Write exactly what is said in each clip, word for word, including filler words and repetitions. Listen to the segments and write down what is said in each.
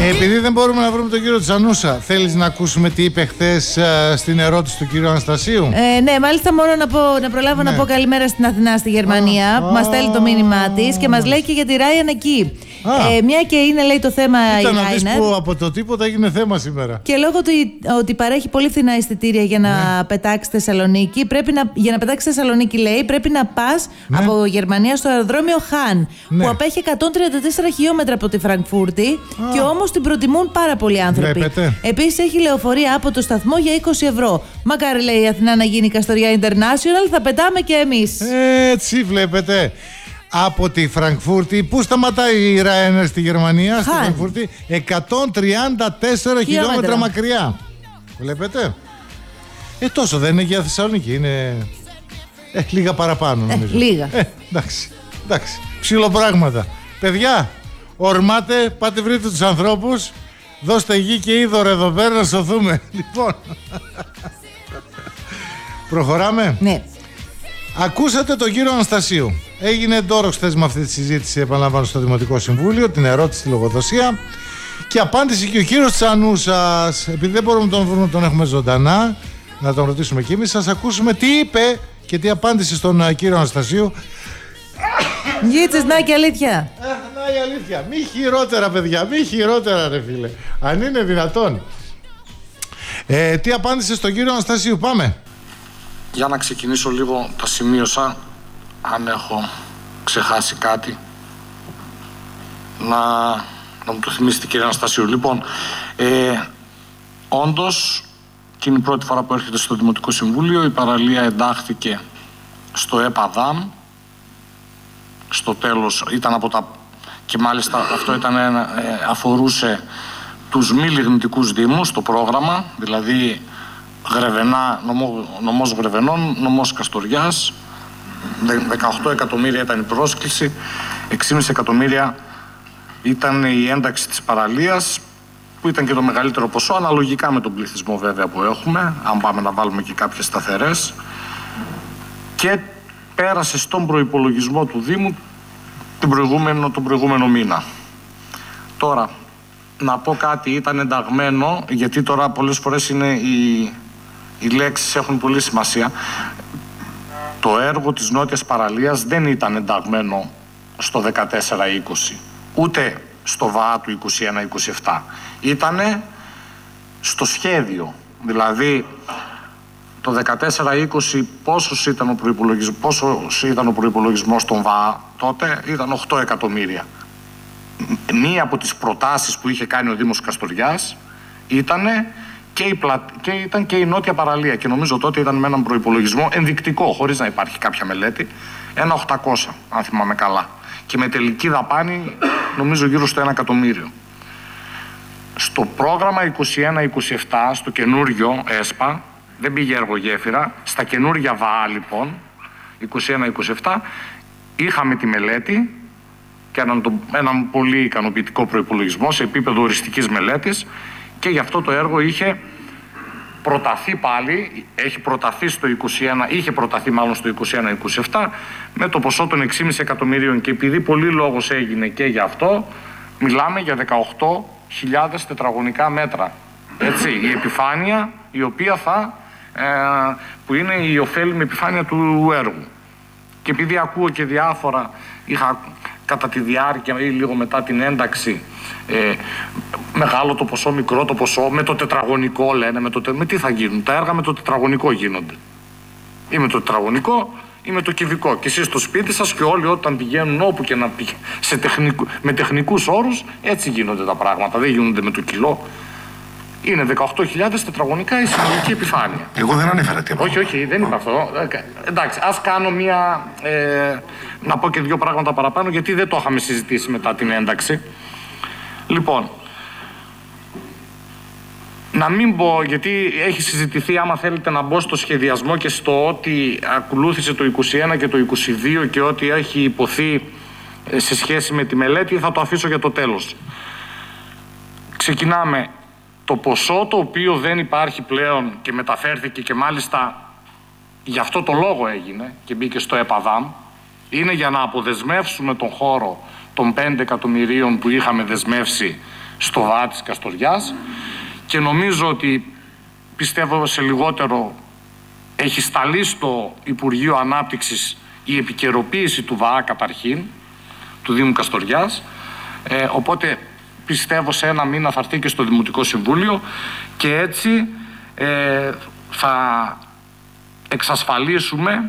Ε, επειδή δεν μπορούμε να βρούμε τον κύριο Τσανούσα, θέλεις να ακούσουμε τι είπε χθες uh, στην ερώτηση του κύριου Αναστασίου? Ε, ναι, μάλιστα μόνο να, πω, να προλάβω ναι. να πω καλημέρα στην Αθηνά, στη Γερμανία, ah, που μας στέλνει το μήνυμά της και μας λέει και για τη Ryanair εκεί. Ah. Ε, μια και είναι, λέει, το θέμα Ήταν η να δεις Ryanair. που από το τίποτα έγινε θέμα σήμερα. Και λόγω του ότι παρέχει πολύ φθηνά εισιτήρια για να ναι. πετάξει Θεσσαλονίκη, πρέπει να, για να πετάξει Θεσσαλονίκη, λέει, πρέπει να πας ναι. από Γερμανία στο αεροδρόμιο Χαν, ναι. που απέχει εκατόν τριάντα τέσσερα χιλιόμετρα από τη Φραγκφούρτη ah. και όμως την προτιμούν πάρα πολλοί άνθρωποι. Επίσης έχει λεωφορεία από το σταθμό για είκοσι ευρώ. Μακάρι, λέει, η Αθηνά να γίνει Καστοριά International, θα πετάμε και εμείς. Έτσι βλέπετε. Από τη Φραγκφούρτη, πού σταματάει η Ryanair στη Γερμανία? Στη Φραγκφούρτη, εκατόν τριάντα τέσσερα χιλιόμετρα μακριά. Βλέπετε. Ε, τόσο δεν είναι για Θεσσαλονίκη, είναι ε, λίγα παραπάνω νομίζω. Ε, λίγα. Ε, εντάξει, εντάξει. Ψιλοπράγματα. Παιδιά, ορμάτε, πάτε βρείτε τους ανθρώπους, δώστε γη και είδωρο εδώ πέρα να σωθούμε. Λοιπόν, προχωράμε. Ναι. Ακούσατε τον κύριο Αναστασίου. Έγινε ντόρος χθες με αυτή τη συζήτηση, επαναλαμβάνω, στο Δημοτικό Συμβούλιο, την ερώτηση στη λογοδοσία. Και απάντησε και ο κύριος Τσανούσας. Επειδή δεν μπορούμε να τον βρούμε, τον έχουμε ζωντανά, να τον ρωτήσουμε κι εμείς, σας ακούσουμε τι είπε και τι απάντησε στον uh, κύριο Αναστασίου. Γίτσες, να και αλήθεια. Αχ, να η αλήθεια. Μη χειρότερα, παιδιά, μη χειρότερα, ρε φίλε. Αν είναι δυνατόν. Ε, τι απάντησε στον κύριο Αναστασίου, πάμε. Για να ξεκινήσω λίγο, τα σημείωσα, αν έχω ξεχάσει κάτι, να, να μου το θυμίσετε, κύριε Αναστασίου. Λοιπόν, ε, όντως, και είναι η πρώτη φορά που έρχεται στο Δημοτικό Συμβούλιο, η παραλία εντάχθηκε στο ΕΠΑΔΑΜ, στο τέλος ήταν από τα... και μάλιστα αυτό ήταν ένα, ε, αφορούσε τους μη λιγνητικούς δήμους, το πρόγραμμα, δηλαδή Γρεβενά, νομό, νομός Γρεβενών, νομός Καστοριάς, δεκαοκτώ εκατομμύρια ήταν η πρόσκληση, έξι κόμμα πέντε εκατομμύρια ήταν η ένταξη της παραλίας, που ήταν και το μεγαλύτερο ποσό, αναλογικά με τον πληθυσμό βέβαια που έχουμε, αν πάμε να βάλουμε και κάποιες σταθερές, και πέρασε στον προϋπολογισμό του Δήμου την προηγούμενο, τον προηγούμενο μήνα. Τώρα, να πω κάτι, ήταν ενταγμένο, γιατί τώρα πολλές φορές είναι οι, οι λέξεις έχουν πολύ σημασία. Το έργο της Νότιας Παραλίας δεν ήταν ενταγμένο στο δεκατέσσερα είκοσι, ούτε στο ΒΑΑ του είκοσι ένα είκοσι επτά. Ήτανε στο σχέδιο, δηλαδή το δεκατέσσερα είκοσι πόσος ήταν ο προϋπολογισμός, πόσος ήταν ο προϋπολογισμός των ΒΑΑ τότε? Ήταν οκτώ εκατομμύρια. Μία από τις προτάσεις που είχε κάνει ο Δήμος Καστοριάς ήτανε και, η πλα... και ήταν και η Νότια Παραλία, και νομίζω τότε ήταν με έναν προϋπολογισμό ενδεικτικό, χωρίς να υπάρχει κάποια μελέτη, ένα οκτακόσια, αν θυμάμαι καλά, και με τελική δαπάνη νομίζω γύρω στο ένα εκατομμύριο. Στο πρόγραμμα είκοσι ένα είκοσι επτά, στο καινούριο ΕΣΠΑ, δεν πήγε έργο γέφυρα, στα καινούργια ΒΑΑ λοιπόν, είκοσι ένα είκοσι επτά, είχαμε τη μελέτη και έναν, έναν πολύ ικανοποιητικό προϋπολογισμό σε επίπεδο οριστικής μελέτης, και γι' αυτό το έργο είχε προταθεί πάλι, έχει προταθεί στο είκοσι ένα, είχε προταθεί μάλλον στο είκοσι ένα είκοσι επτά με το ποσό των έξι κόμμα πέντε εκατομμυρίων, και επειδή πολύ λόγος έγινε και γι' αυτό, μιλάμε για δεκαοκτώ χιλιάδες τετραγωνικά μέτρα. Έτσι, η επιφάνεια η οποία θα, ε, που είναι η ωφέλιμη επιφάνεια του έργου. Και επειδή ακούω και διάφορα, είχα κατά τη διάρκεια ή λίγο μετά την ένταξη, ε, μεγάλο το ποσό, μικρό το ποσό, με το τετραγωνικό λένε, με, το, με τι θα γίνουν? Τα έργα με το τετραγωνικό γίνονται. Ή με το τετραγωνικό ή με το κυβικό. Και εσείς στο σπίτι σας και όλοι όταν πηγαίνουν όπου και να πηγαίνουν, σε τεχνικού, με τεχνικούς όρους, έτσι γίνονται τα πράγματα, δεν γίνονται με το κιλό. Είναι δεκαοκτώ χιλιάδες τετραγωνικά η συνολική επιφάνεια. Εγώ δεν ανέφερα τίποτα. Όχι, όχι, δεν είπα αυτό. Εντάξει, ας κάνω μία... Ε, να πω και δύο πράγματα παραπάνω, γιατί δεν το είχαμε συζητήσει μετά την ένταξη. Λοιπόν, να μην πω, γιατί έχει συζητηθεί, άμα θέλετε να μπω στο σχεδιασμό και στο ότι ακολούθησε το είκοσι ένα και το είκοσι δύο και ότι έχει υποθεί σε σχέση με τη μελέτη, θα το αφήσω για το τέλος. Ξεκινάμε. Το ποσό το οποίο δεν υπάρχει πλέον και μεταφέρθηκε, και μάλιστα γι' αυτό το λόγο έγινε και μπήκε στο ΕΠΑΔΑΜ, είναι για να αποδεσμεύσουμε τον χώρο των πέντε εκατομμυρίων που είχαμε δεσμεύσει στο ΒΑ της Καστοριάς και νομίζω ότι, πιστεύω σε λιγότερο, έχει σταλεί στο Υπουργείο Ανάπτυξης η επικαιροποίηση του ΒΑ καταρχήν, του Δήμου Καστοριάς, ε, οπότε πιστεύω σε ένα μήνα θα έρθει και στο Δημοτικό Συμβούλιο και έτσι ε, θα εξασφαλίσουμε,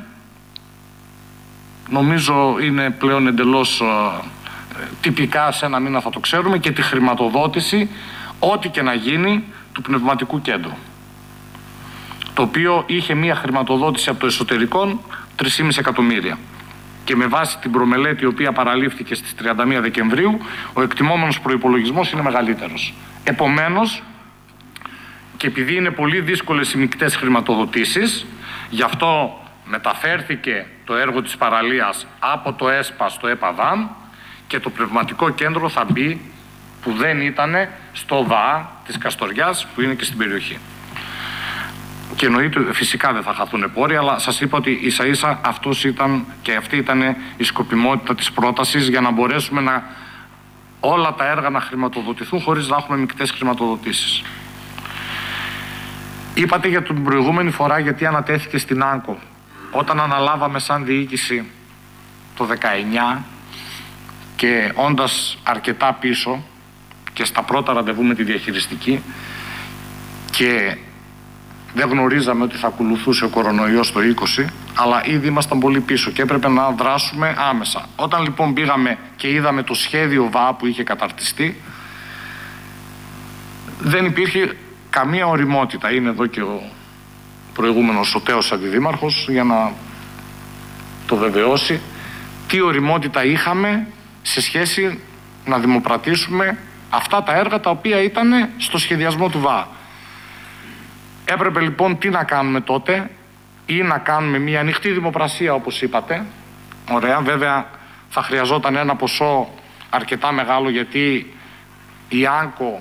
νομίζω είναι πλέον εντελώς ε, τυπικά σε ένα μήνα θα το ξέρουμε, και τη χρηματοδότηση ό,τι και να γίνει του Πνευματικού Κέντρου, το οποίο είχε μία χρηματοδότηση από το εσωτερικό τρία κόμμα πέντε εκατομμύρια. Και με βάση την προμελέτη η οποία παραλήφθηκε στις τριάντα μία Δεκεμβρίου, ο εκτιμόμενος προϋπολογισμός είναι μεγαλύτερος. Επομένως, και επειδή είναι πολύ δύσκολες οι μεικτές χρηματοδοτήσεις, γι' αυτό μεταφέρθηκε το έργο της παραλίας από το ΕΣΠΑ στο ΕΠΑΔΑΜ και το Πνευματικό Κέντρο θα μπει, που δεν ήταν, στο ΒΑ της Καστοριάς, που είναι και στην περιοχή. Και εννοείται φυσικά δεν θα χαθούν πόροι, αλλά σας είπα ότι ίσα ίσα αυτός ήταν και αυτή ήταν η σκοπιμότητα της πρότασης, για να μπορέσουμε να όλα τα έργα να χρηματοδοτηθούν χωρίς να έχουμε μεικτές χρηματοδοτήσεις. Είπατε για την προηγούμενη φορά γιατί ανατέθηκε στην ΆΝΚΟ. Όταν αναλάβαμε σαν διοίκηση το δεκαεννιά και όντας αρκετά πίσω και στα πρώτα ραντεβού με τη διαχειριστική και δεν γνωρίζαμε ότι θα ακολουθούσε ο κορονοϊός το είκοσι, αλλά ήδη ήμασταν πολύ πίσω και έπρεπε να δράσουμε άμεσα. Όταν λοιπόν πήγαμε και είδαμε το σχέδιο ΒΑ που είχε καταρτιστεί, δεν υπήρχε καμία ωριμότητα. Είναι εδώ και ο προηγούμενος ο Τέος Αντιδήμαρχος για να το βεβαιώσει. Τι ωριμότητα είχαμε σε σχέση να δημοπρατήσουμε αυτά τα έργα τα οποία ήταν στο σχεδιασμό του ΒΑ. Έπρεπε λοιπόν τι να κάνουμε τότε, ή να κάνουμε μια ανοιχτή δημοπρασία όπως είπατε. Ωραία, βέβαια θα χρειαζόταν ένα ποσό αρκετά μεγάλο, γιατί η ΆΝΚΟ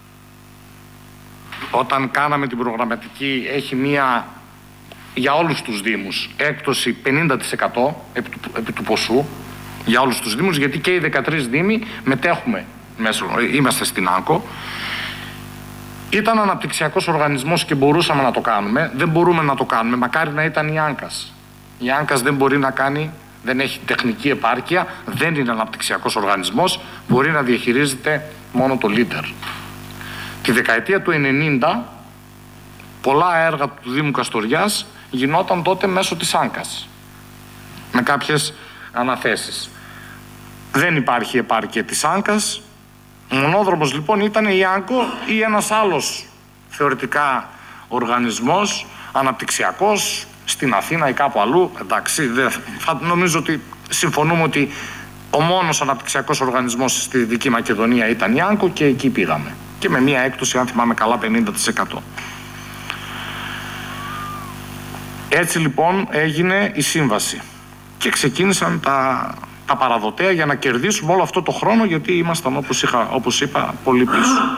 όταν κάναμε την προγραμματική έχει μια, για όλους τους Δήμους, έκπτωση πενήντα τοις εκατό επί του, επί του ποσού για όλους τους Δήμους, γιατί και οι δεκατρείς Δήμοι μετέχουμε μέσα, είμαστε στην ΆΝΚΟ. Ήταν αναπτυξιακός οργανισμός και μπορούσαμε να το κάνουμε. Δεν μπορούμε να το κάνουμε. Μακάρι να ήταν η Άνκας. Η Άνκας δεν μπορεί να κάνει, δεν έχει τεχνική επάρκεια, δεν είναι αναπτυξιακός οργανισμός, μπορεί να διαχειρίζεται μόνο το Λίντερ. Τη δεκαετία του ενενήντα, πολλά έργα του Δήμου Καστοριάς γινόταν τότε μέσω της Άνκας, με κάποιες αναθέσεις. Δεν υπάρχει επάρκεια της Άνκας. Ο μονόδρομος λοιπόν ήταν η ΆΝΚΟ ή ένας άλλος θεωρητικά οργανισμός αναπτυξιακός στην Αθήνα ή κάπου αλλού. Εντάξει, δε, θα, νομίζω ότι συμφωνούμε ότι ο μόνος αναπτυξιακός οργανισμός στη Δυτική Μακεδονία ήταν η ΆΝΚΟ και εκεί πήγαμε. Και με μία έκπτωση, αν θυμάμαι καλά, πενήντα τοις εκατό. Έτσι λοιπόν έγινε η σύμβαση και ξεκίνησαν τα... τα παραδοτέα για να κερδίσουμε όλο αυτό το χρόνο, γιατί ήμασταν, όπως, είχα, όπως είπα, πολύ πίσω.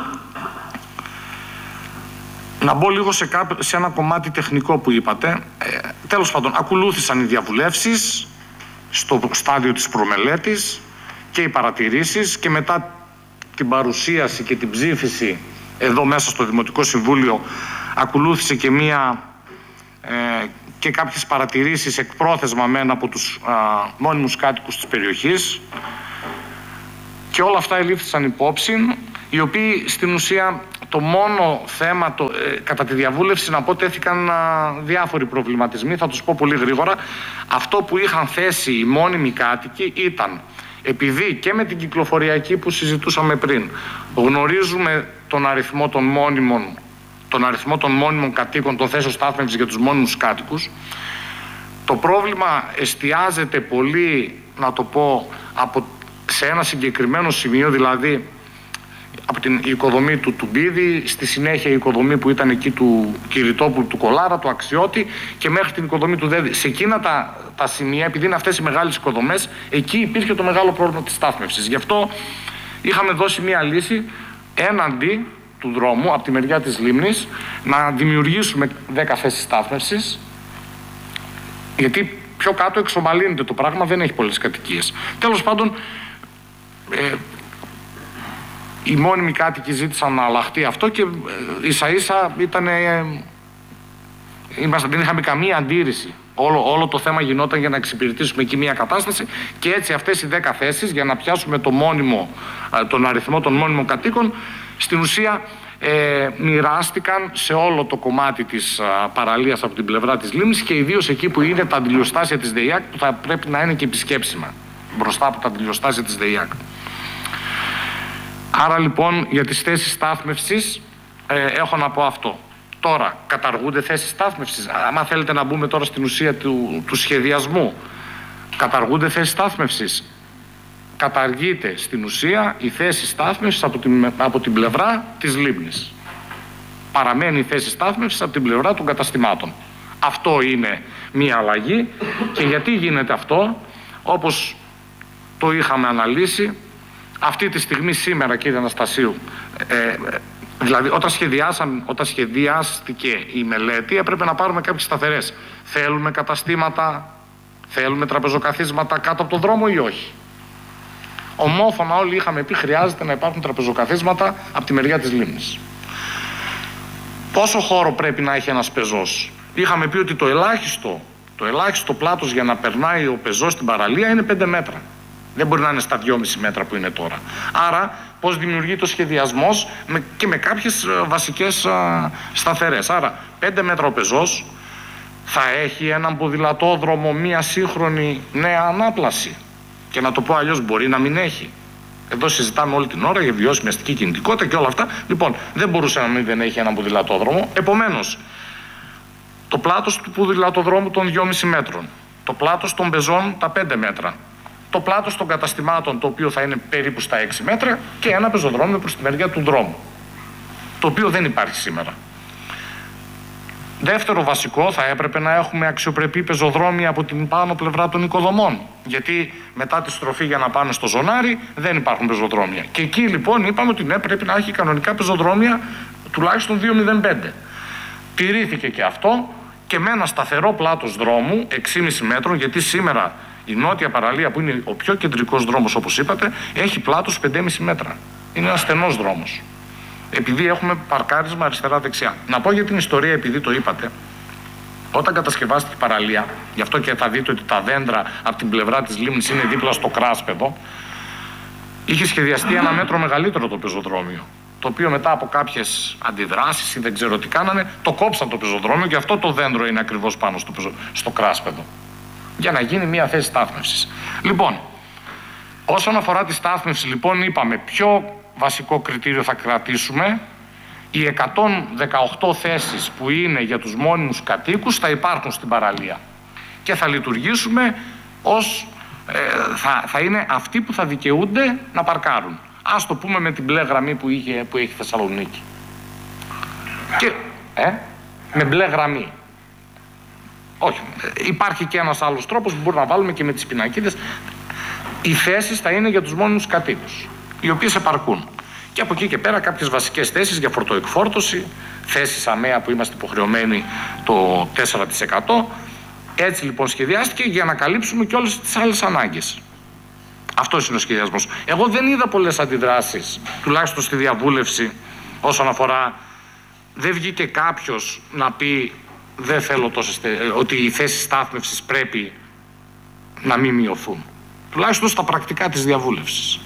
Να μπω λίγο σε, κά, σε ένα κομμάτι τεχνικό που είπατε. Ε, τέλος πάντων, ακολούθησαν οι διαβουλεύσεις στο στάδιο της προμελέτης και οι παρατηρήσεις, και μετά την παρουσίαση και την ψήφιση εδώ μέσα στο Δημοτικό Συμβούλιο ακολούθησε και μία ε, και κάποιες παρατηρήσεις εκπρόθεσμα μένα από τους α, μόνιμους κάτοικους της περιοχής, και όλα αυτά ελήφθησαν υπόψη, οι οποίοι στην ουσία το μόνο θέμα το, ε, κατά τη διαβούλευση, να πω, τέθηκαν α, διάφοροι προβληματισμοί, θα τους πω πολύ γρήγορα. Αυτό που είχαν θέσει οι μόνιμοι κάτοικοι ήταν, επειδή και με την κυκλοφοριακή που συζητούσαμε πριν γνωρίζουμε τον αριθμό των μόνιμων τον αριθμό των μόνιμων κατοίκων, των θέσεων στάθμευσης για τους μόνιμους κάτοικους, το πρόβλημα εστιάζεται πολύ, να το πω, από, σε ένα συγκεκριμένο σημείο, δηλαδή από την οικοδομή του Τουμπίδη, στη συνέχεια η οικοδομή που ήταν εκεί του Κυριτόπουλου, του Κολάρα, του Αξιώτη, και μέχρι την οικοδομή του Δέδη. Σε εκείνα τα, τα σημεία, επειδή είναι αυτές οι μεγάλες οικοδομές, εκεί υπήρχε το μεγάλο πρόβλημα της στάθμευσης. Γι' αυτό είχαμε δώσει μία λύση έναντι του δρόμου, από τη μεριά της λίμνης, να δημιουργήσουμε δέκα θέσεις στάθμευσης, γιατί πιο κάτω εξομαλύνεται το πράγμα, δεν έχει πολλές κατοικίες. Τέλος πάντων, ε, οι μόνιμοι κάτοικοι ζήτησαν να αλλάχτεί αυτό και ίσα ίσα ήταν, είμαστε, δεν είχαμε καμία αντίρρηση. Όλο, όλο το θέμα γινόταν για να εξυπηρετήσουμε εκεί μια κατάσταση και έτσι αυτές οι δέκα θέσεις για να πιάσουμε το μόνιμο, τον αριθμό των μόνιμων κατοίκων στην ουσία ε, μοιράστηκαν σε όλο το κομμάτι της α, παραλίας από την πλευρά της λίμνης και ιδίως εκεί που είναι τα αντιλιοστάσια της ΔΕΙΑΚ που θα πρέπει να είναι και επισκέψιμα μπροστά από τα αντιλιοστάσια της ΔΕΙΑΚ. Άρα λοιπόν για τις θέσεις στάθμευσης ε, έχω να πω αυτό. Τώρα, καταργούνται θέσεις στάθμευσης. Άμα θέλετε να μπούμε τώρα στην ουσία του, του σχεδιασμού, καταργούνται θέσεις στάθμευσης. Καταργείται στην ουσία η θέση στάθμευσης από την, από την πλευρά της λίμνης. Παραμένει η θέση στάθμευσης από την πλευρά των καταστημάτων. Αυτό είναι μία αλλαγή. Και γιατί γίνεται αυτό, όπως το είχαμε αναλύσει, αυτή τη στιγμή σήμερα, κύριε Αναστασίου, ε, δηλαδή όταν, όταν σχεδιάστηκε η μελέτη έπρεπε να πάρουμε κάποιες σταθερές. Θέλουμε καταστήματα, θέλουμε τραπεζοκαθίσματα κάτω από τον δρόμο ή όχι. Ομόφωνα όλοι είχαμε πει χρειάζεται να υπάρχουν τραπεζοκαθίσματα από τη μεριά της λίμνης. Πόσο χώρο πρέπει να έχει ένας πεζός? Είχαμε πει ότι το ελάχιστο, το ελάχιστο πλάτος για να περνάει ο πεζός στην παραλία είναι πέντε μέτρα. Δεν μπορεί να είναι στα δυόμιση μέτρα που είναι τώρα. Άρα πώς δημιουργείται ο σχεδιασμός με, και με κάποιες α, βασικές α, σταθερές. Άρα πέντε μέτρα ο πεζός θα έχει έναν ποδηλατόδρομο, μία σύγχρονη νέα ανάπλαση. Και να το πω αλλιώς, μπορεί να μην έχει. Εδώ συζητάμε όλη την ώρα για βιώσιμη αστική κινητικότητα και όλα αυτά. Λοιπόν, δεν μπορούσε να μην δεν έχει έναν ποδηλατόδρομο. Επομένως, το πλάτος του ποδηλατοδρόμου των δυόμιση μέτρων, το πλάτος των πεζών τα πέντε μέτρα, το πλάτος των καταστημάτων το οποίο θα είναι περίπου στα έξι μέτρα και ένα πεζοδρόμιο προς τη μεριά του δρόμου, το οποίο δεν υπάρχει σήμερα. Δεύτερο βασικό, θα έπρεπε να έχουμε αξιοπρεπή πεζοδρόμια από την πάνω πλευρά των οικοδομών. Γιατί μετά τη στροφή για να πάμε στο ζωνάρι δεν υπάρχουν πεζοδρόμια. Και εκεί λοιπόν είπαμε ότι ναι, πρέπει να έχει κανονικά πεζοδρόμια τουλάχιστον δύο κόμμα μηδέν πέντε. Τηρήθηκε και αυτό και με ένα σταθερό πλάτος δρόμου έξι κόμμα πέντε μέτρων, γιατί σήμερα η νότια παραλία που είναι ο πιο κεντρικός δρόμος όπως είπατε έχει πλάτος πέντε κόμμα πέντε μέτρα. Είναι ένας στενός δρόμος. Επειδή έχουμε παρκάρισμα αριστερά-δεξιά. Να πω για την ιστορία, επειδή το είπατε. Όταν κατασκευάστηκε η παραλία, γι' αυτό και θα δείτε ότι τα δέντρα από την πλευρά της λίμνης είναι δίπλα στο κράσπεδο, είχε σχεδιαστεί ένα μέτρο μεγαλύτερο το πεζοδρόμιο. Το οποίο μετά από κάποιες αντιδράσεις ή δεν ξέρω τι κάνανε, το κόψαν το πεζοδρόμιο και αυτό το δέντρο είναι ακριβώς πάνω στο, πεζο... στο κράσπεδο. Για να γίνει μια θέση στάθμευσης. Λοιπόν, όσον αφορά τη στάθμευση, λοιπόν, είπαμε ποιο βασικό κριτήριο θα κρατήσουμε. Οι εκατόν δεκαοκτώ θέσεις που είναι για τους μόνιμους κατοίκους θα υπάρχουν στην παραλία και θα λειτουργήσουμε ως ε, θα, θα είναι αυτοί που θα δικαιούνται να παρκάρουν. Ας το πούμε με την μπλε γραμμή που, είχε, που έχει Θεσσαλονίκη. Και, ε, με μπλε γραμμή. Όχι, υπάρχει και ένας άλλος τρόπος που μπορούμε να βάλουμε και με τις πινακίδες. Οι θέσεις θα είναι για τους μόνιμους κατοίκους, οι οποίες επαρκούν. Και από εκεί και πέρα κάποιες βασικές θέσεις για φορτοεκφόρτωση, θέσεις ΑΜΕΑ που είμαστε υποχρεωμένοι το τέσσερα τοις εκατό. Έτσι λοιπόν σχεδιάστηκε για να καλύψουμε και όλες τις άλλες ανάγκες. Αυτός είναι ο σχεδιασμός. Εγώ δεν είδα πολλές αντιδράσεις, τουλάχιστον στη διαβούλευση, όσον αφορά, δεν βγήκε κάποιος να πει δεν θέλω τόσες, ότι οι θέσεις στάθμευσης πρέπει να μην μειωθούν. Τουλάχιστον στα πρακτικά της διαβούλευσης.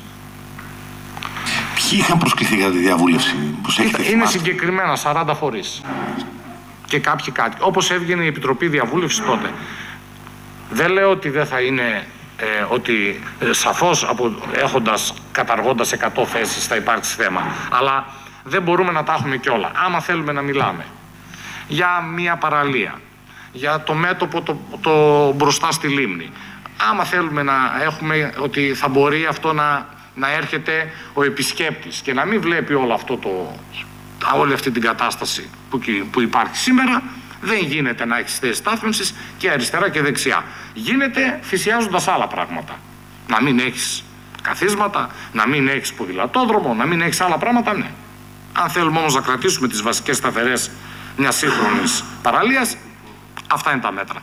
Ποιοι είχαν προσκληθεί για τη διαβούλευση, πώς έχετε Είναι θυμάστε. Συγκεκριμένα σαράντα φορείς. Και κάποιοι κάτι. Όπως έβγαινε η Επιτροπή Διαβούλευσης τότε. Δεν λέω ότι δεν θα είναι, ε, ότι ε, σαφώς από, έχοντας, καταργώντας εκατό θέσεις θα υπάρξει θέμα. Αλλά δεν μπορούμε να τα έχουμε κιόλα. Άμα θέλουμε να μιλάμε για μια παραλία, για το μέτωπο το, το μπροστά στη λίμνη. Άμα θέλουμε να έχουμε ότι θα μπορεί αυτό να, να έρχεται ο επισκέπτης και να μην βλέπει όλο αυτό το, όλη αυτή την κατάσταση που, που υπάρχει σήμερα, δεν γίνεται να έχεις θέσεις στάθμευσης και αριστερά και δεξιά. Γίνεται θυσιάζοντας άλλα πράγματα. Να μην έχεις καθίσματα, να μην έχεις ποδηλατόδρομο, να μην έχεις άλλα πράγματα, ναι. Αν θέλουμε όμως να κρατήσουμε τις βασικές σταθερές μιας σύγχρονης παραλίας, αυτά είναι τα μέτρα.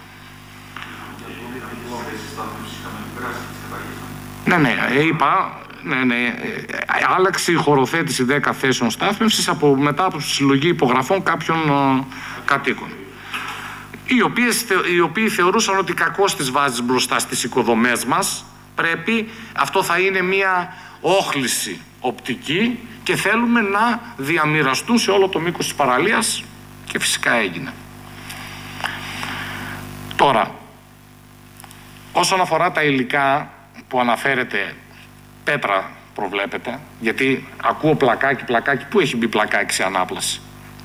Ναι, ναι, είπα, ναι, ναι, άλλαξε η χωροθέτηση δέκα θέσεων στάθμευσης από, μετά από συλλογή υπογραφών κάποιων uh, κατοίκων. Οι, οποίες, οι οποίοι θεωρούσαν ότι κακώς τις βάζεις μπροστά στις οικοδομές μας, πρέπει, αυτό θα είναι μια όχληση οπτική και θέλουμε να διαμοιραστούν σε όλο το μήκος της παραλίας και φυσικά έγινε. Τώρα, όσον αφορά τα υλικά που αναφέρεται, πέτρα προβλέπεται, γιατί ακούω πλακάκι, πλακάκι, πού έχει μπει πλακάκι σε ανάπλαση.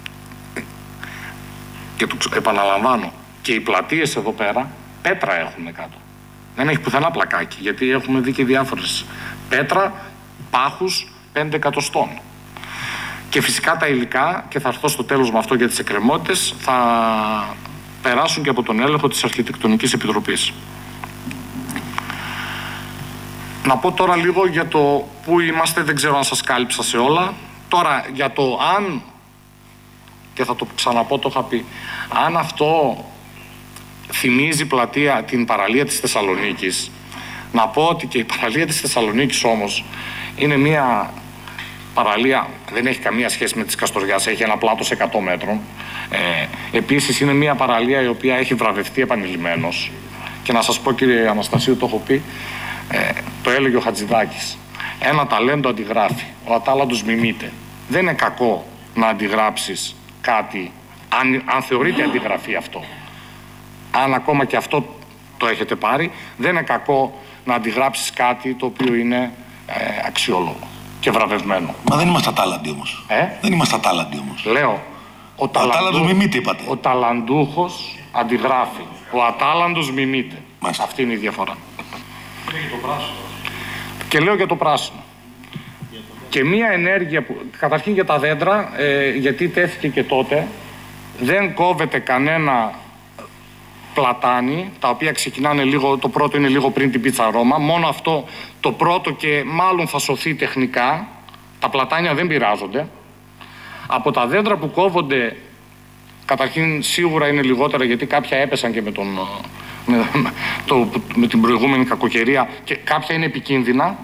Και το επαναλαμβάνω, και οι πλατείες εδώ πέρα πέτρα έχουν κάτω. Δεν έχει πουθενά πλακάκι, γιατί έχουμε δει και διάφορες πέτρα, πάχους πέντε εκατοστών. Και φυσικά τα υλικά, και θα έρθω στο τέλος με αυτό για τις εκκρεμότητες, θα περάσουν και από τον έλεγχο της Αρχιτεκτονικής Επιτροπής. Να πω τώρα λίγο για το πού είμαστε, δεν ξέρω αν σας κάλυψα σε όλα. Τώρα για το αν, και θα το ξαναπώ, το είχα πει, αν αυτό θυμίζει πλατεία την παραλία της Θεσσαλονίκης, να πω ότι και η παραλία της Θεσσαλονίκης όμως είναι μια παραλία, δεν έχει καμία σχέση με της Καστοριάς, έχει ένα πλάτος εκατό μέτρων. Ε, επίσης είναι μια παραλία η οποία έχει βραβευτεί επανειλημμένως. Και να σας πω, κύριε Αναστασίου, το έχω πει, ε, το έλεγε ο Χατζηδάκης, ένα ταλέντο αντιγράφει, ο ατάλλαντος μιμείται. Δεν είναι κακό να αντιγράψεις κάτι, αν, αν θεωρείται αντιγραφή αυτό. Αν ακόμα και αυτό το έχετε πάρει, δεν είναι κακό να αντιγράψεις κάτι το οποίο είναι ε, αξιόλογο και βραβευμένο. Μα δεν είμαστε ατάλλαντοι όμως. Ε? Δεν είμαστε ατάλλαντοι όμως. Λέω, ο, ταλαντού... μιμείται, είπατε. Ο ταλαντούχος αντιγράφει, ο ατάλλαντος μιμείται. Μάλιστα. Αυτή είναι η διαφορά. Και λέω για το πράσινο. Και μία ενέργεια που, καταρχήν για τα δέντρα, ε, γιατί τέθηκε και τότε, δεν κόβεται κανένα πλατάνι, τα οποία ξεκινάνε λίγο, το πρώτο είναι λίγο πριν την πίτσα Ρώμα, μόνο αυτό το πρώτο, και μάλλον θα σωθεί τεχνικά, τα πλατάνια δεν πειράζονται. Από τα δέντρα που κόβονται, καταρχήν σίγουρα είναι λιγότερα, γιατί κάποια έπεσαν και με, τον, με, το, με την προηγούμενη κακοκαιρία, και κάποια είναι επικίνδυνα.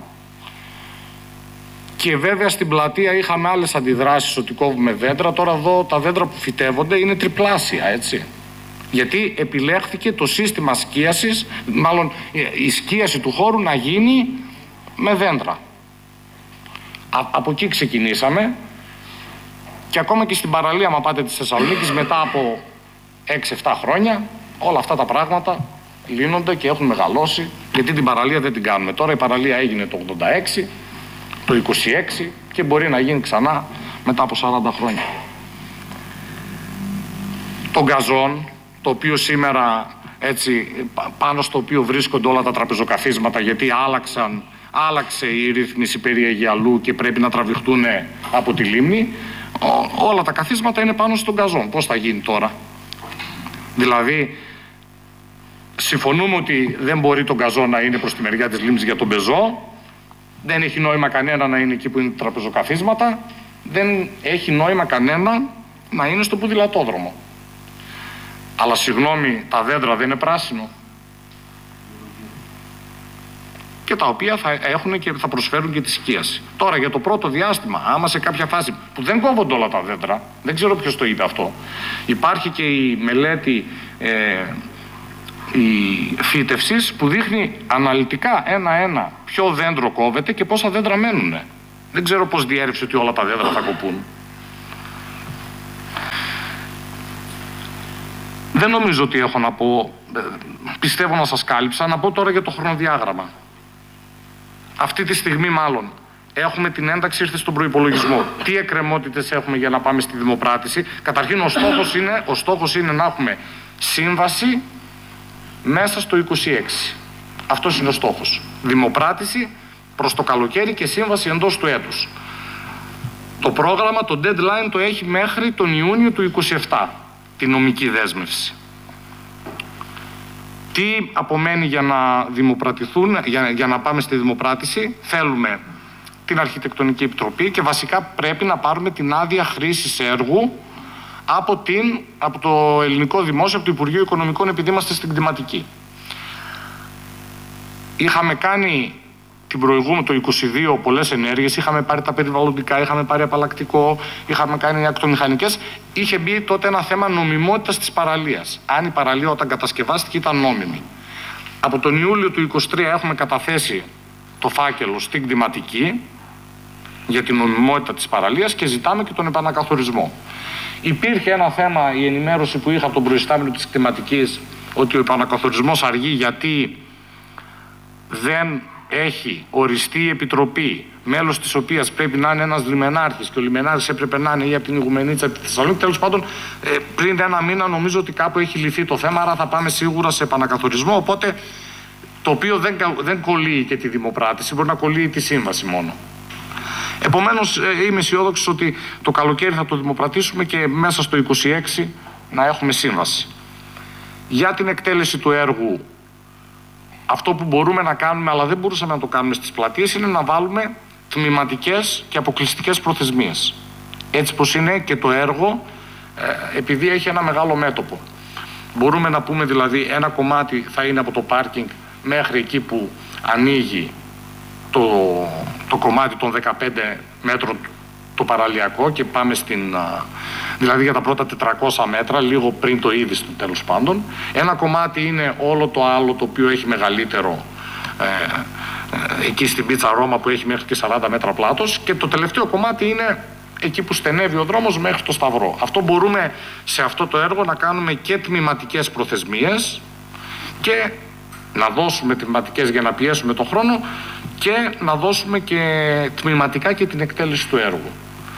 Και βέβαια στην πλατεία είχαμε άλλες αντιδράσεις ότι κόβουμε δέντρα. Τώρα εδώ τα δέντρα που φυτεύονται είναι τριπλάσια, έτσι. Γιατί επιλέχθηκε το σύστημα σκίασης, μάλλον η σκίαση του χώρου να γίνει με δέντρα. Α, από εκεί ξεκινήσαμε, και ακόμα και στην παραλία, μα πάτε της Θεσσαλονίκης, μετά από έξι εφτά χρόνια, όλα αυτά τα πράγματα λύνονται και έχουν μεγαλώσει, γιατί την παραλία δεν την κάνουμε τώρα. Η παραλία έγινε το ογδόντα έξι, το είκοσι έξι, και μπορεί να γίνει ξανά μετά από σαράντα χρόνια. Το γκαζόν, το οποίο σήμερα, έτσι, πάνω στο οποίο βρίσκονται όλα τα τραπεζοκαθίσματα, γιατί άλλαξαν, άλλαξε η ρύθμιση περί Αιγιαλού και πρέπει να τραβηχτούν από τη λίμνη, ό, όλα τα καθίσματα είναι πάνω στον γκαζόν. Πώς θα γίνει τώρα? Δηλαδή, συμφωνούμε ότι δεν μπορεί το γκαζόν να είναι προς τη μεριά της λίμνης για τον πεζό, δεν έχει νόημα κανένα να είναι εκεί που είναι τραπεζοκαθίσματα, δεν έχει νόημα κανένα να είναι στο ποδηλατόδρομο. Αλλά συγγνώμη, τα δέντρα δεν είναι πράσινο? Και τα οποία θα έχουν και θα προσφέρουν και τη σκίαση. Τώρα για το πρώτο διάστημα, άμα σε κάποια φάση που δεν κόβονται όλα τα δέντρα, δεν ξέρω ποιος το είπε αυτό, υπάρχει και η μελέτη ε, η φύτευσης που δείχνει αναλυτικά ένα-ένα ποιο δέντρο κόβεται και πόσα δέντρα μένουν. Δεν ξέρω πώς διέρευσε ότι όλα τα δέντρα θα κοπούν. Δεν νομίζω ότι έχω να πω, πιστεύω να σας κάλυψα. Να πω τώρα για το χρονοδιάγραμμα. Αυτή τη στιγμή μάλλον έχουμε την ένταξη, ήρθε στον προϋπολογισμό. Τι εκκρεμότητες έχουμε για να πάμε στη δημοπράτηση? Καταρχήν ο στόχος είναι, ο στόχος είναι να έχουμε σύμβαση μέσα στο είκοσι έξι. Αυτός είναι ο στόχος. Δημοπράτηση προς το καλοκαίρι και σύμβαση εντός του έτους. Το πρόγραμμα, το deadline το έχει μέχρι τον Ιούνιο του είκοσι επτά, τη νομική δέσμευση. Τι απομένει για να δημοπρατηθούν, για, για να πάμε στη δημοπράτηση? Θέλουμε την Αρχιτεκτονική Επιτροπή και βασικά πρέπει να πάρουμε την άδεια χρήσης έργου από, την, από το Ελληνικό Δημόσιο, από το Υπουργείο Οικονομικών, επειδή είμαστε στην κτηματική. Είχαμε κάνει την προηγούμενη, το είκοσι δύο, πολλές ενέργειες. Είχαμε πάρει τα περιβαλλοντικά, είχαμε πάρει απαλλακτικό, είχαμε κάνει ακτομηχανικές. Είχε μπει τότε ένα θέμα νομιμότητας της παραλίας. Αν η παραλία όταν κατασκευάστηκε ήταν νόμιμη. Από τον Ιούλιο του είκοσι τρία έχουμε καταθέσει το φάκελο στην κτηματική για την νομιμότητα της παραλίας και ζητάμε και τον επανακαθορισμό. Υπήρχε ένα θέμα, η ενημέρωση που είχα από τον προϊστάμενο της κτηματικής, ότι ο επανακαθορισμός αργεί γιατί δεν έχει οριστεί η επιτροπή, μέλος της οποίας πρέπει να είναι ένας λιμενάρχης και ο λιμενάρχης έπρεπε να είναι ή από την Ιγουμενίτσα από τη Θεσσαλονίκη. Τέλος πάντων, ε, πριν ένα μήνα νομίζω ότι κάπου έχει λυθεί το θέμα, άρα θα πάμε σίγουρα σε επανακαθορισμό. Οπότε, το οποίο δεν, δεν κολλεί και τη δημοπράτηση, μπορεί να κολλεί τη σύμβαση μόνο. Επομένως, ε, είμαι αισιόδοξος ότι το καλοκαίρι θα το δημοπρατήσουμε και μέσα στο είκοσι έξι να έχουμε σύμβαση. Για την εκτέλεση του έργου, αυτό που μπορούμε να κάνουμε, αλλά δεν μπορούσαμε να το κάνουμε στις πλατείες, είναι να βάλουμε τμηματικές και αποκλειστικές προθεσμίες. Έτσι πως είναι και το έργο, ε, επειδή έχει ένα μεγάλο μέτωπο. Μπορούμε να πούμε δηλαδή ένα κομμάτι θα είναι από το πάρκινγκ μέχρι εκεί που ανοίγει το, το κομμάτι των δεκαπέντε μέτρων το παραλιακό και πάμε στην, δηλαδή για τα πρώτα τετρακόσια μέτρα, λίγο πριν το είδη τέλος πάντων. Ένα κομμάτι είναι όλο το άλλο το οποίο έχει μεγαλύτερο, ε, ε, εκεί στην Πίτσα Ρώμα που έχει μέχρι και σαράντα μέτρα πλάτος, και το τελευταίο κομμάτι είναι εκεί που στενεύει ο δρόμος μέχρι το Σταυρό. Αυτό μπορούμε σε αυτό το έργο να κάνουμε και τμηματικές προθεσμίες και να δώσουμε τμηματικές για να πιέσουμε τον χρόνο και να δώσουμε και τμηματικά και την εκτέλεση του έργου.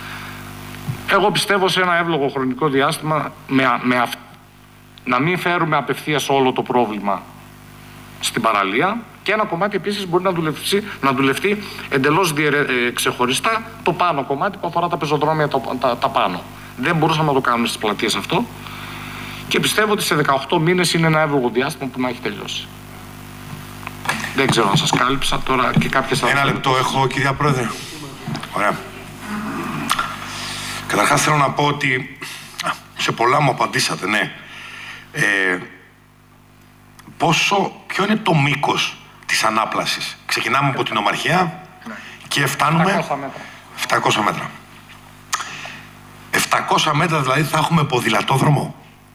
Εγώ πιστεύω σε ένα εύλογο χρονικό διάστημα με, με αυ... να μην φέρουμε απευθείας όλο το πρόβλημα στην παραλία και ένα κομμάτι επίσης μπορεί να δουλευτεί, να δουλευτεί εντελώς διερε... ε, ξεχωριστά το πάνω κομμάτι που αφορά τα πεζοδρόμια τα, τα, τα πάνω. Δεν μπορούσαμε να το κάνουμε στις πλατείες αυτό και πιστεύω ότι σε δεκαοκτώ μήνες είναι ένα εύλογο διάστημα που να έχει τελειώσει. Δεν ξέρω αν σας κάλυψα τώρα και κάποιες άλλες. Ένα λεπτό έχω, κυρία Πρόεδρε. Ωραία. Καταρχάς θέλω να πω ότι σε πολλά μου απαντήσατε, ναι. Ε, πόσο, ποιο είναι το μήκος της ανάπλασης? Ξεκινάμε από την Ομαρχία και φτάνουμε... επτακόσια μέτρα. επτακόσια μέτρα. επτακόσια μέτρα δηλαδή θα έχουμε ποδηλατόδρομο.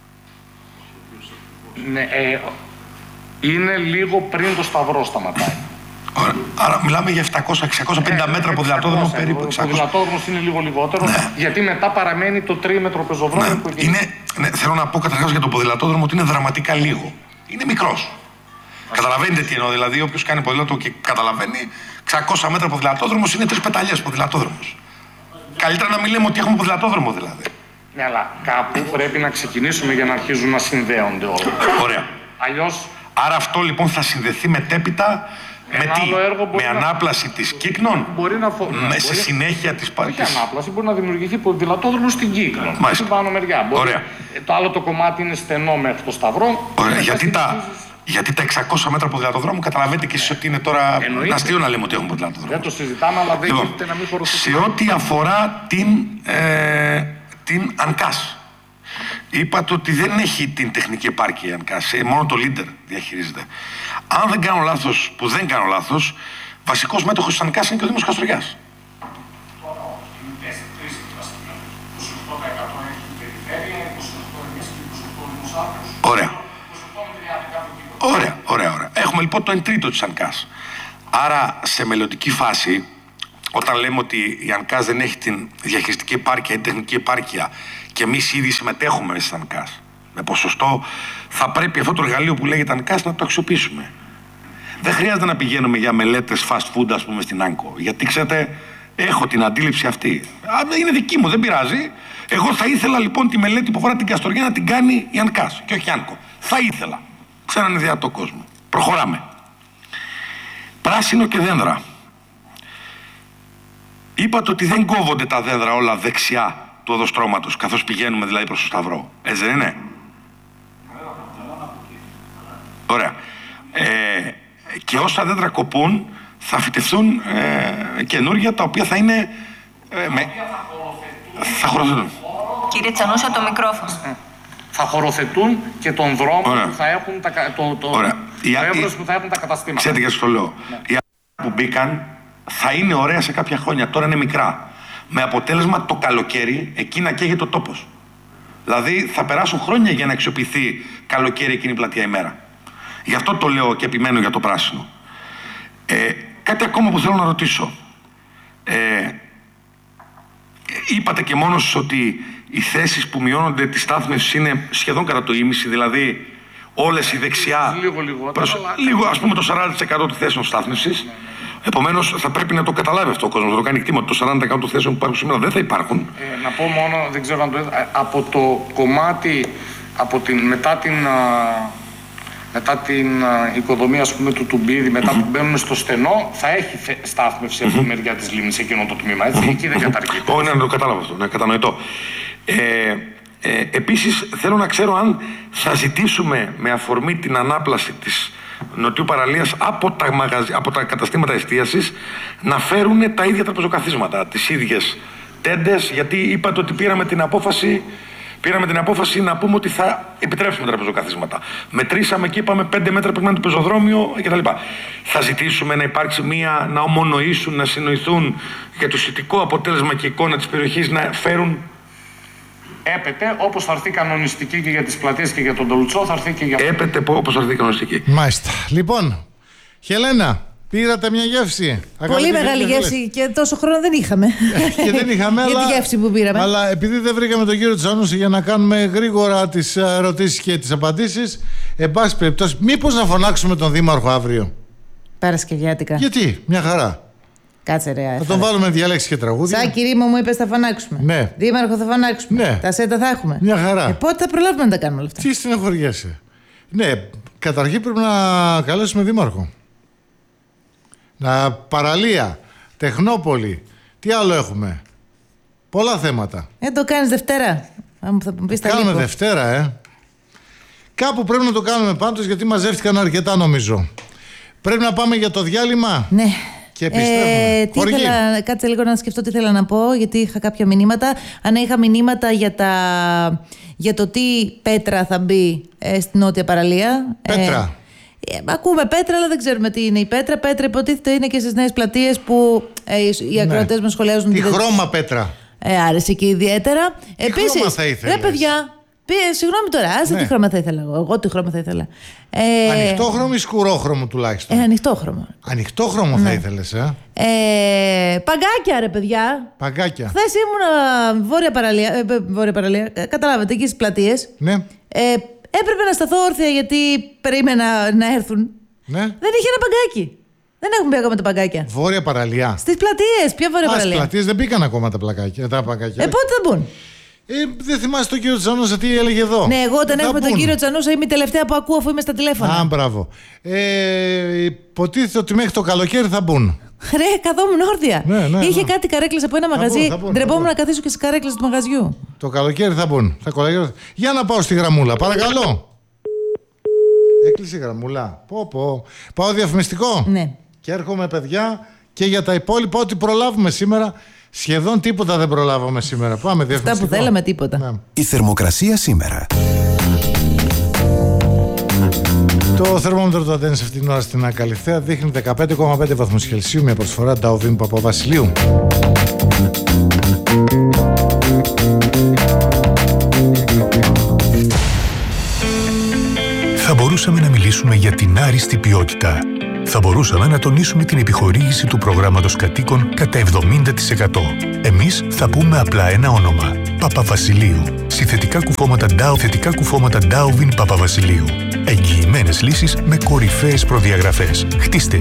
Ναι, ε, είναι λίγο πριν το Σταυρό σταματάει. Ωραία. Άρα μιλάμε για επτακόσια με εξακόσια πενήντα μέτρα ποδηλατόδρομο περίπου. Ο ποδηλατόδρομος είναι λίγο λιγότερο, ναι. Γιατί μετά παραμένει το τρίμετρο πεζοδρόμιο, ναι, που εκεί... είναι, ναι, θέλω να πω καταρχάς για τον ποδηλατόδρομο ότι είναι δραματικά λίγο. Είναι μικρός. Καταλαβαίνετε τι εννοώ, δηλαδή όποιος κάνει ποδήλατο και καταλαβαίνει, εξακόσια μέτρα ποδηλατόδρομος είναι τρεις πεταλιές ποδηλατόδρομος. Καλύτερα να μην λέμε ότι έχουμε ποδηλατόδρομο δηλαδή. Ναι, αλλά κάπου πρέπει να ξεκινήσουμε για να αρχίζουν να συνδέονται όλα. Ωραία. Αλλιώς... Άρα αυτό λοιπόν θα συνδεθεί μετέπειτα με τι, με να... ανάπλαση της Κύκνων, μπορεί να φο... με, σε μπορεί... συνέχεια της παρκής. Όχι ανάπλαση, μπορεί να δημιουργηθεί ποδηλατόδρομο στην Κύκνο, στην πάνω μεριά. Μπορεί... Ωραία. Το άλλο το κομμάτι είναι στενό μέχρι το Σταυρό. Ωραία. Γιατί τα... Γιατί τα εξακόσια μέτρα ποδηλατοδρόμου καταλαβαίνετε και εσείς ότι είναι τώρα αστείο να λέμε ότι έχουμε ποδηλατοδρόμου. Δεν το συζητάμε, αλλά δεν λοιπόν, γίνεται να μην χωροθετήσουμε. Σε ό,τι αφορά την, ε, την ΑΝΚΑΣ, είπατε ότι δεν έχει την τεχνική επάρκεια η ΑΝΚΑΣ, μόνο το Λίντερ διαχειρίζεται. Αν δεν κάνω λάθος, που δεν κάνω λάθος, βασικός μέτοχος της ΑΝΚΑΣ είναι και ο Δήμος Καστοριάς. Ωραία. Ωραία, ωραία, ωραία. Έχουμε λοιπόν το εν τρίτο της ΑΝΚΑΣ. Άρα σε μελλοντική φάση, όταν λέμε ότι η ΑΝΚΑΣ δεν έχει την διαχειριστική επάρκεια ή τεχνική επάρκεια και εμείς ήδη συμμετέχουμε μέσα στην ΑΝΚΑΣ με ποσοστό, θα πρέπει αυτό το εργαλείο που λέγεται ΑΝΚΑΣ να το αξιοποιήσουμε. Δεν χρειάζεται να πηγαίνουμε για μελέτες fast food, ας πούμε, στην ΆΝΚΟ. Γιατί ξέρετε, έχω την αντίληψη αυτή. Α, είναι δική μου, δεν πειράζει. Εγώ θα ήθελα λοιπόν τη μελέτη που αφορά την Καστοριά να την κάνει η ΑΝΚΑΣ και όχι η ΆΝΚΟ. Θα ήθελα. Ξέρω είναι δυνατό κόσμο. Προχωράμε. Πράσινο και δένδρα. Είπατε ότι δεν κόβονται τα δένδρα όλα δεξιά του οδοστρώματος, καθώς πηγαίνουμε δηλαδή προς το Σταυρό. Έτσι δεν είναι? Ωραία. Ε, και όσα δέντρα κοπούν θα φυτευτούν ε, καινούργια τα οποία θα είναι... Ε, με... Θα χωροθετούν. Κύριε Τσανούσα, το μικρόφωνο. Ε, θα χωροθετούν και τον δρόμο Ωραία. που θα έχουν τα, το, το, το, το εύρος που θα έχουν τα καταστήματα. Ξέρετε γιατί σας το λέω. Ναι. Οι που μπήκαν θα είναι ωραία σε κάποια χρόνια. Τώρα είναι μικρά. Με αποτέλεσμα το καλοκαίρι εκεί να καίγεται ο τόπος. Δηλαδή θα περάσουν χρόνια για να αξιοποιηθεί καλοκαίρι εκείνη η πλατεία ημέρα. Γι' αυτό το λέω και επιμένω για το πράσινο. Ε, κάτι ακόμα που θέλω να ρωτήσω. Ε, είπατε και μόνος ότι οι θέσεις που μειώνονται τη στάθμευση είναι σχεδόν κατά το ίμιση, δηλαδή όλες οι δεξιά... Λίγο λιγότερο. Προς, λίγο, ας πούμε το σαράντα τοις εκατό των θέσεων στάθμευσης. Ναι, ναι. Επομένως θα πρέπει να το καταλάβει αυτό ο κόσμος, να το κάνει κτήμα. Το σαράντα τοις εκατό των θέσεων που υπάρχουν σήμερα δεν θα υπάρχουν. Ε, να πω μόνο, δεν ξέρω αν το είδα, από το κομμάτι, από την, μετά την... μετά την uh, οικοδομία, ας πούμε, του Τουμπίδη, μετά mm-hmm. που μπαίνουμε στο στενό, θα έχει θε, στάθμευση mm-hmm. από τη μεριά της λίμνης εκείνο το τμήμα, έτσι, mm-hmm. εκεί δεν καταργείται. Όχι, ναι, ναι, το κατάλαβα αυτό, ναι, κατανοητό. Ε, ε, επίσης, θέλω να ξέρω αν θα ζητήσουμε με αφορμή την ανάπλαση της νοτιού παραλίας από τα, μαγαζι, από τα καταστήματα εστίασης να φέρουν τα ίδια τραπεζοκαθίσματα, τις ίδιες τέντες, γιατί είπατε ότι πήραμε την απόφαση Πήραμε την απόφαση να πούμε ότι θα επιτρέψουμε τραπεζοκαθίσματα. Μετρήσαμε και είπαμε πέντε μέτρα πρέπει να είναι το πεζοδρόμιο κτλ. Θα ζητήσουμε να υπάρξει μία, να ομονοήσουν, να συνοηθούν για το σχετικό αποτέλεσμα και εικόνα της περιοχής να φέρουν. Έπεται, όπως θα έρθει κανονιστική και για τις πλατείες και για τον Τολουτσό, θα έρθει και για... Έπεται όπως θα έρθει κανονιστική. Μάλιστα. Λοιπόν, Χελένα, πήρατε μια γεύση. Πολύ μεγάλη γεύση και τόσο χρόνο δεν είχαμε. Και δεν είχαμε, για αλλά, τη γεύση που πήραμε. Αλλά επειδή δεν βρήκαμε τον κύριο Τσανούση για να κάνουμε γρήγορα τις ερωτήσεις και τις απαντήσεις, εν πάση περιπτώσει, μήπως να φωνάξουμε τον Δήμαρχο αύριο. Παρασκευιάτικα. Γιατί, μια χαρά. Κάτσε ρε. Θα τον βάλουμε διαλέξεις και τραγούδια. Σαν κυρίμο μου είπες θα φωνάξουμε. Ναι. Δήμαρχο θα φωνάξουμε. Ναι. Τα σέτα θα έχουμε. Μια χαρά. Ε, πότε θα προλάβουμε να τα κάνουμε όλα αυτά. Τι στεναχωριέσαι. Ναι, καταρχήν πρέπει να καλέσουμε Δήμαρχο. Να, παραλία, Τεχνόπολη, τι άλλο έχουμε. Πολλά θέματα. Ε, το κάνεις Δευτέρα. Αν θα μου πεις τα Κάνουμε λίγο. Δευτέρα, ε. Κάπου πρέπει να το κάνουμε πάντως, γιατί μαζεύτηκαν αρκετά νομίζω. Πρέπει να πάμε για το διάλειμμα. Ναι. Και επιστρέφουμε. Ε, τι ήθελα, κάτσε λίγο να σκεφτώ τι ήθελα να πω, γιατί είχα κάποια μηνύματα. Αν είχα μηνύματα για, τα, για το τι πέτρα θα μπει ε, στην νότια παραλία. Πέτρα. Ε, ακούμε πέτρα, αλλά δεν ξέρουμε τι είναι η πέτρα. Πέτρα υποτίθεται είναι και στις νέες πλατείες που ε, οι ακροατές ναι. μας σχολιάζουν. Τι χρώμα πέτρα. Ε, άρεσε και ιδιαίτερα. Τι Επίσης, χρώμα θα ήθελες. Ρε παιδιά, πει, συγγνώμη τώρα, άσε ναι. τι χρώμα θα ήθελα εγώ. Εγώ τι χρώμα θα ήθελα. Ε, ανοιχτόχρωμο ή σκουρόχρωμο τουλάχιστον. Ε, ανοιχτόχρωμο. Ανοιχτόχρωμο ναι. θα ήθελες, ε. ε. Παγκάκια, ρε παιδιά. Παγκάκια. Χθες ήμουν βόρεια παραλία. Ε, βόρεια παραλία. Ε, καταλάβατε, εκεί στις πλατείες. Ναι. Ε, έπρεπε να σταθώ όρθια γιατί περίμενα να έρθουν. Ναι. Δεν είχε ένα παγκάκι. Δεν έχουν μπει ακόμα τα παγκάκια. Βόρεια παραλία. Στις πλατείες. Ποια βόρεια Α, παραλία. Στις πλατείες δεν μπήκαν ακόμα τα, πλακάκια, τα παγκάκια. Ε, πότε θα μπουν. Ε, δεν θυμάσαι τον κύριο Τσανούσα τι έλεγε εδώ. Ναι, εγώ όταν θα έχουμε μπουν. τον κύριο Τσανούσα είμαι η τελευταία που ακούω αφού είμαι στα τηλέφωνα. Α, μπράβο. Ε, υποτίθεται ότι μέχρι το καλοκαίρι θα μπουν. Ρε, καθόμουν όρθια. Ναι, ναι, είχε ναι. κάτι καρέκλες από ένα μαγαζί. Ντρεπόμουν να καθίσω και στις καρέκλες του μαγαζιού. Το καλοκαίρι θα μπουν. Θα κολαγιώ... Για να πάω στη γραμμούλα, παρακαλώ. Έκλεισε η γραμμούλα. Πω, πω. Πάω διαφημιστικό. Ναι. Και έρχομαι, παιδιά, και για τα υπόλοιπα, ό,τι προλάβουμε σήμερα. Σχεδόν τίποτα δεν προλάβαμε σήμερα. Πάμε διαφημιστικό. Αυτά που θέλαμε, τίποτα. Ναι. Η θερμοκρασία σήμερα. Το θερμόμετρο του Αντένης αυτήν την ώρα στην Ακαλιθέα δείχνει δεκαπέντε κόμμα πέντε βαθμούς Κελσίου, μια προσφορά Νταουβίν Παπαβασιλείου. Θα μπορούσαμε να μιλήσουμε για την άριστη ποιότητα. Θα μπορούσαμε να τονίσουμε την επιχορήγηση του προγράμματος κατοίκων κατά εβδομήντα τοις εκατό. Εμείς θα πούμε απλά ένα όνομα. Παπαβασιλείου. Συνθετικά κουφώματα Dow, θετικά κουφώματα Ντάουβιν Παπαβασιλείου. Εγγυημένες λύσεις με κορυφαίες προδιαγραφές. Χτίστε